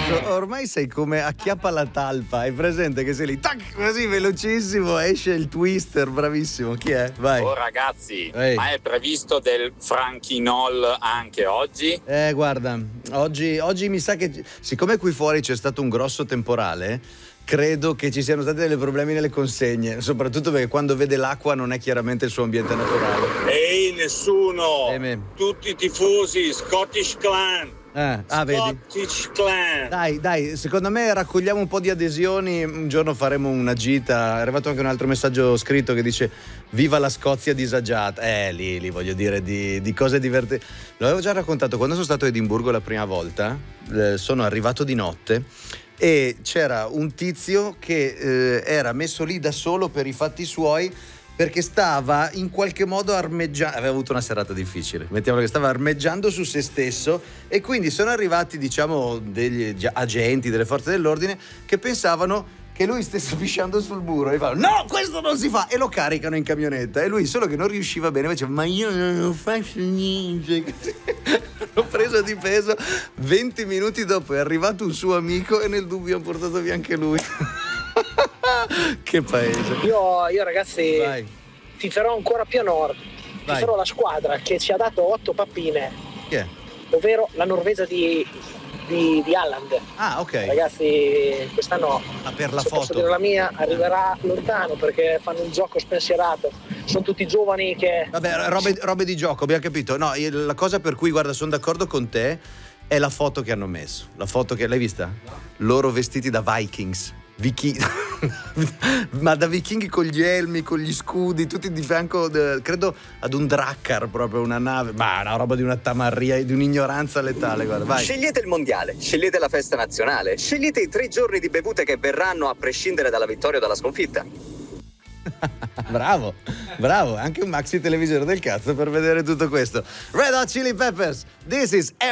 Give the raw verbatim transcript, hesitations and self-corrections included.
cazzo, ormai sei come acchiappa la talpa, hai presente che sei lì, tac, così velocissimo, esce il twister, bravissimo. Chi è? Vai. Oh ragazzi, Ehi. ma è previsto del franchinol anche oggi? Eh, guarda, oggi, oggi mi sa che, siccome qui fuori c'è stato un grosso temporale, credo che ci siano stati dei problemi nelle consegne, soprattutto perché quando vede l'acqua non è chiaramente il suo ambiente naturale. Ehi, nessuno! Eh, me. Tutti i tifosi, Scottish Clan! Eh, ah, vedi? Scottish Clan! Dai, dai, secondo me raccogliamo un po' di adesioni, un giorno faremo una gita. È arrivato anche un altro messaggio scritto che dice viva la Scozia disagiata. Eh, lì, lì voglio dire di, di cose divertenti. L'avevo già raccontato, quando sono stato a Edimburgo la prima volta, eh, sono arrivato di notte e c'era un tizio che eh, era messo lì da solo per i fatti suoi, perché stava in qualche modo armeggiando, aveva avuto una serata difficile, mettiamolo che stava armeggiando su se stesso, e quindi sono arrivati, diciamo, degli agenti delle forze dell'ordine che pensavano che lui stesse pisciando sul muro e fanno no, questo non si fa, e lo caricano in camionetta, e lui solo che non riusciva bene faceva ma io non faccio niente. L'ho preso di peso. Venti minuti dopo è arrivato un suo amico e nel dubbio ha portato via anche lui. Che paese. Io, io ragazzi Vai. tiferò ancora più a nord. Vai. Tiferò la squadra che ci ha dato otto pappine, Chi è? ovvero la Norvegia di, di, di Haaland. Ah, ok. Ragazzi, quest'anno, Ma per la se posso foto. dire la mia, arriverà lontano perché fanno un gioco spensierato. Sono tutti giovani che... Vabbè, robe, robe di gioco, abbiamo capito. No, io- la cosa per cui, guarda, sono d'accordo con te è la foto che hanno messo. La foto che l'hai vista? Loro vestiti da Vikings. Vichi- ma da vichinghi con gli elmi, con gli scudi, tutti di fianco, de- credo ad un drakkar, proprio una nave, ma una roba di una tamarria, di un'ignoranza letale, guarda, vai. Scegliete il mondiale, scegliete la festa nazionale, scegliete i tre giorni di bevute che verranno a prescindere dalla vittoria o dalla sconfitta. Bravo, bravo, anche un maxi televisore del cazzo per vedere tutto questo. Red Hot Chili Peppers, this is